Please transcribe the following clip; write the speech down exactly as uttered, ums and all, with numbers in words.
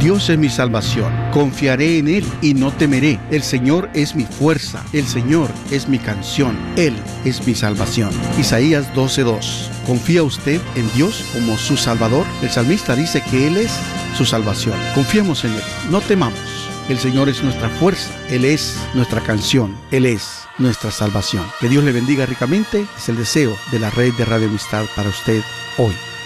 Dios es mi salvación. Confiaré en Él y no temeré. El Señor es mi fuerza. El Señor es mi canción. Él es mi salvación. Isaías doce dos. ¿Confía usted en Dios como su Salvador? El salmista dice que Él es su salvación. Confiemos en Él. No temamos. El Señor es nuestra fuerza. Él es nuestra canción. Él es nuestra salvación. Que Dios le bendiga ricamente. Es el deseo de la red de Radio Amistad para usted hoy.